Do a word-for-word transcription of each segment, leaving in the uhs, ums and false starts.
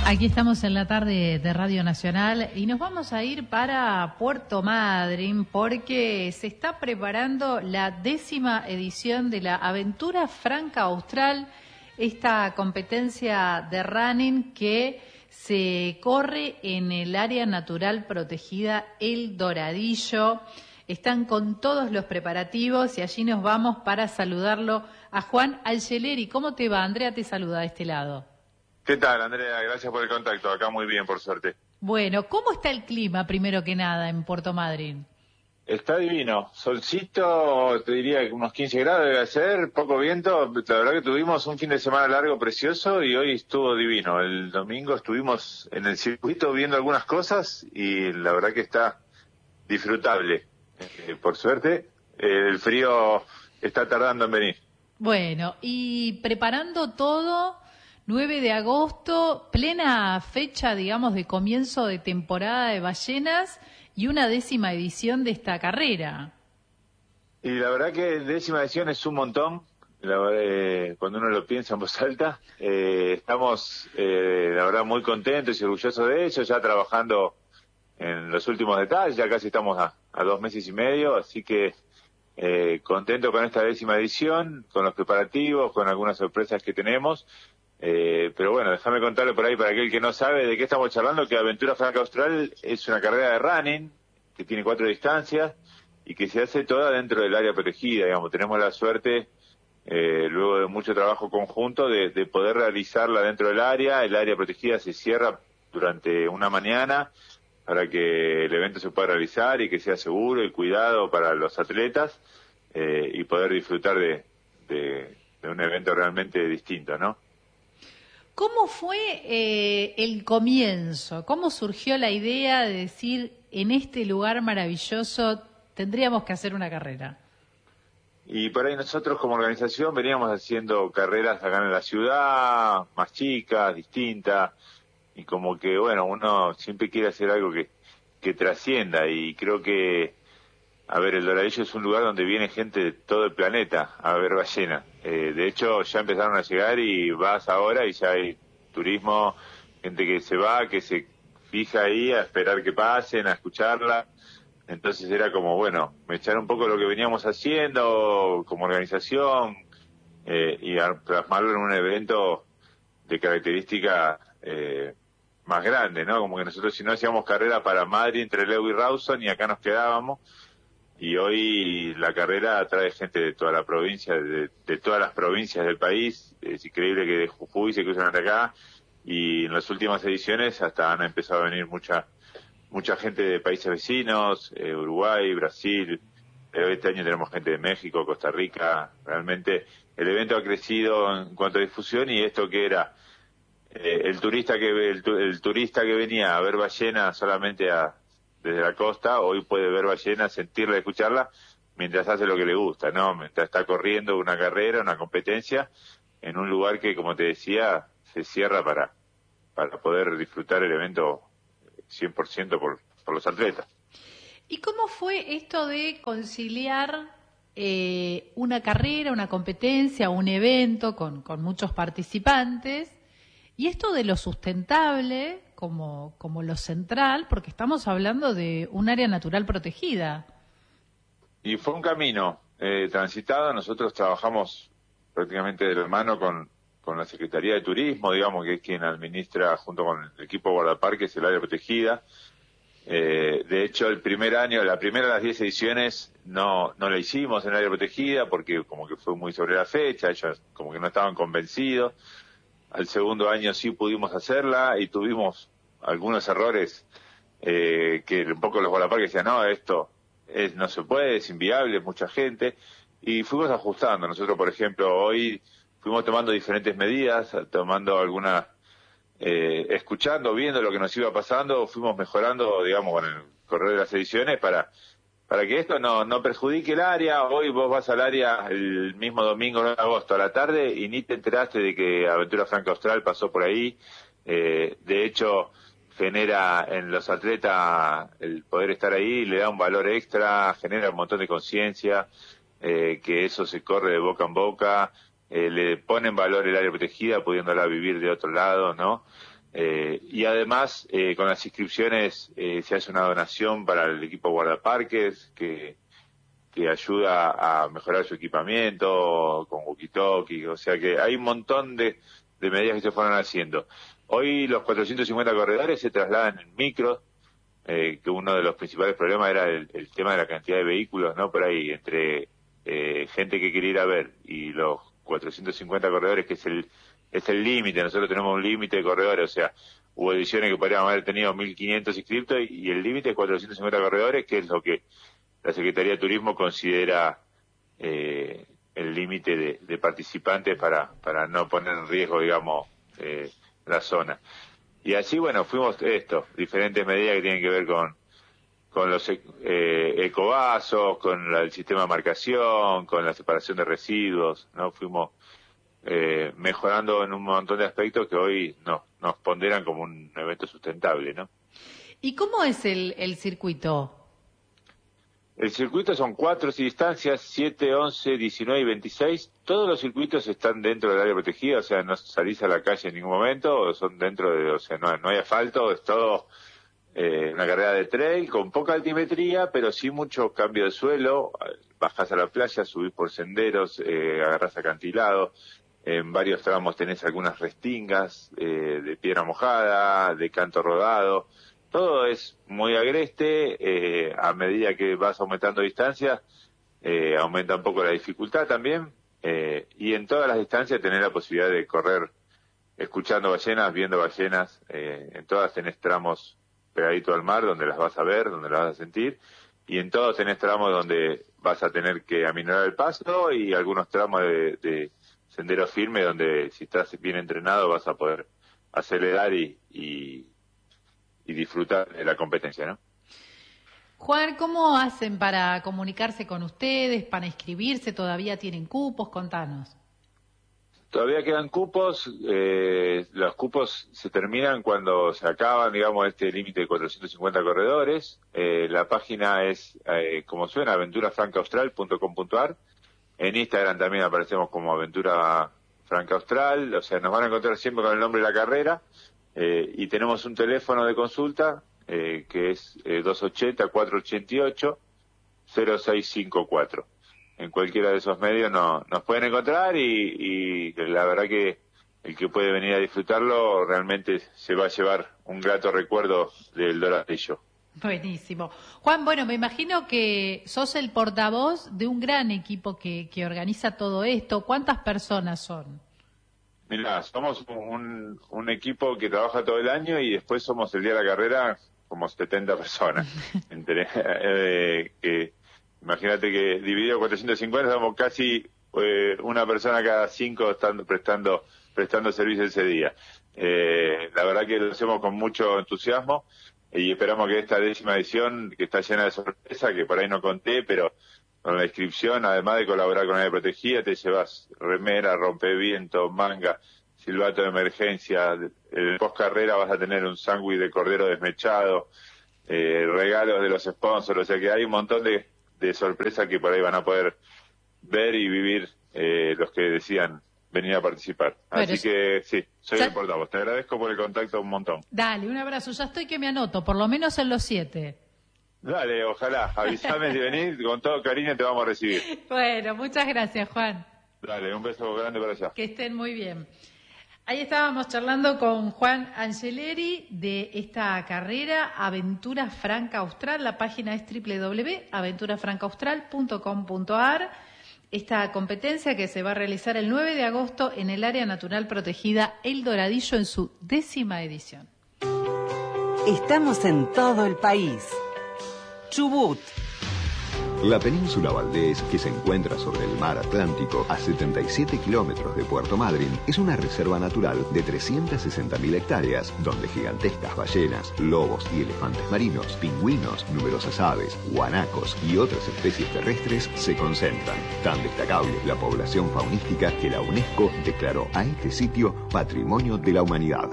Aquí estamos en la tarde de Radio Nacional y nos vamos a ir para Puerto Madryn porque se está preparando la décima edición de la Aventura Franca Austral, esta competencia de running que se corre en el área natural protegida El Doradillo. Están con todos los preparativos y allí nos vamos para saludarlo a Juan Algeleri. ¿Cómo te va? Andrea te saluda de este lado. ¿Qué tal, Andrea? Gracias por el contacto. Acá muy bien, por suerte. Bueno, ¿cómo está el clima, primero que nada, en Puerto Madryn? Está divino. Solcito, te diría que unos quince grados debe ser, poco viento. La verdad que tuvimos un fin de semana largo, precioso, y hoy estuvo divino. El domingo estuvimos en el circuito viendo algunas cosas y la verdad que está disfrutable. Eh, por suerte, eh, el frío está tardando en venir. Bueno, y preparando todo... nueve de agosto, plena fecha, digamos, de comienzo de temporada de ballenas y una décima edición de esta carrera. Y la verdad que décima edición es un montón, la verdad, eh, cuando uno lo piensa en voz alta. Eh, estamos, eh, la verdad, muy contentos y orgullosos de ello, ya trabajando en los últimos detalles, ya casi estamos a, a dos meses y medio, así que eh, contento con esta décima edición, con los preparativos, con algunas sorpresas que tenemos. Eh, pero bueno, déjame contarle por ahí para aquel que no sabe de qué estamos charlando, que Aventura Franca Austral es una carrera de running que tiene cuatro distancias y que se hace toda dentro del área protegida, digamos. Tenemos la suerte, eh, luego de mucho trabajo conjunto, de, de poder realizarla dentro del área. El área protegida se cierra durante una mañana para que el evento se pueda realizar y que sea seguro y cuidado para los atletas, eh, y poder disfrutar de, de, de un evento realmente distinto, ¿no? ¿Cómo fue eh, el comienzo? ¿Cómo surgió la idea de decir, en este lugar maravilloso tendríamos que hacer una carrera? Y por ahí nosotros como organización veníamos haciendo carreras acá en la ciudad, más chicas, distintas, y como que, bueno, uno siempre quiere hacer algo que, que trascienda, y creo que, a ver, el Doradillo es un lugar donde viene gente de todo el planeta a ver ballenas. Eh, de hecho, ya empezaron a llegar y vas ahora y ya hay turismo, gente que se va, que se fija ahí a esperar que pasen, a escucharla. Entonces era como, bueno, me echar un poco lo que veníamos haciendo como organización, eh, y a plasmarlo en un evento de característica eh, más grande, ¿no? Como que nosotros, si no hacíamos carrera para Madrid entre Leo y Rawson, y acá nos quedábamos. Y hoy la carrera trae gente de toda la provincia, de, de todas las provincias del país. Es increíble que de Jujuy se cruzan hasta acá, y en las últimas ediciones hasta han empezado a venir mucha mucha gente de países vecinos, eh, Uruguay, Brasil. Eh, este año tenemos gente de México, Costa Rica. Realmente el evento ha crecido en cuanto a difusión, y esto que era eh, el turista que el, el turista que venía a ver ballenas solamente a desde la costa, hoy puede ver ballenas, sentirla, escucharla, mientras hace lo que le gusta, ¿no? Mientras está corriendo una carrera, una competencia, en un lugar que, como te decía, se cierra para, para poder disfrutar el evento cien por ciento por, por los atletas. ¿Y cómo fue esto de conciliar eh, una carrera, una competencia, un evento con, con muchos participantes, y esto de lo sustentable como, como lo central, porque estamos hablando de un área natural protegida? Y fue un camino eh, transitado. Nosotros trabajamos prácticamente de la mano con, con la Secretaría de Turismo, digamos, que es quien administra junto con el equipo guardaparques el área protegida. Eh, de hecho, el primer año, la primera de las diez ediciones no, no la hicimos en el área protegida porque como que fue muy sobre la fecha, ellos como que no estaban convencidos. Al segundo año sí pudimos hacerla y tuvimos algunos errores, eh, que un poco los guardaparques decían, no, esto es, no se puede, es inviable, es mucha gente, y fuimos ajustando. Nosotros, por ejemplo, hoy fuimos tomando diferentes medidas, tomando algunas, eh, escuchando, viendo lo que nos iba pasando, fuimos mejorando, digamos, con el correr de las ediciones para para que esto no no perjudique el área. Hoy vos vas al área el mismo domingo nueve de agosto a la tarde y ni te enteraste de que Aventura Franca Austral pasó por ahí. Eh, de hecho, genera en los atletas el poder estar ahí, le da un valor extra, genera un montón de conciencia, eh, que eso se corre de boca en boca, eh, le pone en valor el área protegida pudiéndola vivir de otro lado, ¿no? Eh, y además, eh, con las inscripciones eh, se hace una donación para el equipo guardaparques que, que ayuda a mejorar su equipamiento con walkie-talkie. O sea que hay un montón de, de medidas que se fueron haciendo. Hoy los cuatrocientos cincuenta corredores se trasladan en micro, eh, que uno de los principales problemas era el, el tema de la cantidad de vehículos, ¿no? Por ahí, entre eh, gente que quiere ir a ver y los cuatrocientos cincuenta corredores, que es el es el límite. Nosotros tenemos un límite de corredores, o sea, hubo ediciones que podríamos haber tenido mil quinientos inscriptos y, y el límite es cuatrocientos cincuenta corredores, que es lo que la Secretaría de Turismo considera eh, el límite de, de participantes para, para no poner en riesgo, digamos, eh, la zona. Y así, bueno, fuimos esto, diferentes medidas que tienen que ver con con los eh, ecovasos, con la, el sistema de marcación, con la separación de residuos, ¿no? Fuimos eh, mejorando en un montón de aspectos que hoy no, nos ponderan como un evento sustentable, ¿no? ¿Y cómo es el, el circuito? El circuito son cuatro distancias, siete, once, diecinueve y veintiséis. Todos los circuitos están dentro del área protegida, o sea, no salís a la calle en ningún momento, o son dentro de, o sea, no, no hay asfalto, es todo eh, una carrera de trail con poca altimetría, pero sí mucho cambio de suelo. Bajás a la playa, subís por senderos, eh, agarrás acantilado. En varios tramos tenés algunas restingas eh, de piedra mojada, de canto rodado. Todo es muy agreste. Eh, a medida que vas aumentando distancia, eh, aumenta un poco la dificultad también. Eh, y en todas las distancias tenés la posibilidad de correr escuchando ballenas, viendo ballenas. Eh, en todas tenés tramos pegaditos al mar donde las vas a ver, donde las vas a sentir. Y en todos tenés tramos donde vas a tener que aminorar el paso y algunos tramos de, de sendero firme donde si estás bien entrenado vas a poder acelerar y... y y disfrutar de la competencia, ¿no? Juan, ¿cómo hacen para comunicarse con ustedes, para inscribirse? ¿Todavía tienen cupos? Contanos. Todavía quedan cupos. Eh, los cupos se terminan cuando se acaban, digamos, este límite de cuatrocientos cincuenta corredores. Eh, la página es, eh, como suena, aventura franca austral punto com punto a r. En Instagram también aparecemos como Aventura Franca Austral. O sea, nos van a encontrar siempre con el nombre de la carrera. Eh, y tenemos un teléfono de consulta eh, que es eh, dos ochenta, cuatrocientos ochenta y ocho, cero seis cinco cuatro. En cualquiera de esos medios no, nos pueden encontrar y, y la verdad que el que puede venir a disfrutarlo realmente se va a llevar un grato recuerdo del Doradillo. Buenísimo. Juan, bueno, me imagino que sos el portavoz de un gran equipo que, que organiza todo esto. ¿Cuántas personas son? Mirá, somos un, un equipo que trabaja todo el año y después somos el día de la carrera como setenta personas. Entre, eh, que, imagínate que dividido cuatrocientos cincuenta somos casi eh, una persona cada cinco estando, prestando prestando servicio ese día. Eh, la verdad que lo hacemos con mucho entusiasmo y esperamos que esta décima edición, que está llena de sorpresa, que por ahí no conté, pero con la inscripción, además de colaborar con Área Protegida, te llevas remera, rompeviento, manga, silbato de emergencia. En post carrera vas a tener un sándwich de cordero desmechado, eh, regalos de los sponsors, o sea que hay un montón de, de sorpresas que por ahí van a poder ver y vivir eh, los que decidan venir a participar. Bueno, así que sí, soy ya... el portavoz. Te agradezco por el contacto un montón. Dale, un abrazo. Ya estoy que me anoto, por lo menos en los siete. Dale, ojalá, avísame si venís, con todo cariño te vamos a recibir. Bueno, muchas gracias, Juan. Dale, un beso grande para allá. Que estén muy bien. Ahí estábamos charlando con Juan Angeleri de esta carrera Aventura Franca Austral. La página es doble u doble u doble u punto aventura franca austral punto com punto a r. Esta competencia que se va a realizar el nueve de agosto en el área natural protegida El Doradillo en su décima edición. Estamos en todo el país. Chubut. La península Valdés, que se encuentra sobre el mar Atlántico a setenta y siete kilómetros de Puerto Madryn, es una reserva natural de trescientas sesenta mil hectáreas, donde gigantescas ballenas, lobos y elefantes marinos, pingüinos, numerosas aves, guanacos y otras especies terrestres se concentran. Tan destacable es la población faunística que la UNESCO declaró a este sitio Patrimonio de la Humanidad.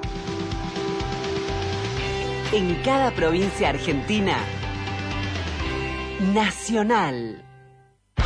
En cada provincia argentina, Nacional.